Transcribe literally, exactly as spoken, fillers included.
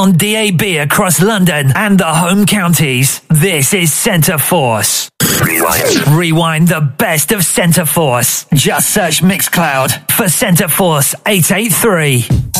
On D A B across London and the home counties, this is Centre Force. Rewind. Rewind the best of Centre Force. Just search Mixcloud for Centre Force eight eight three.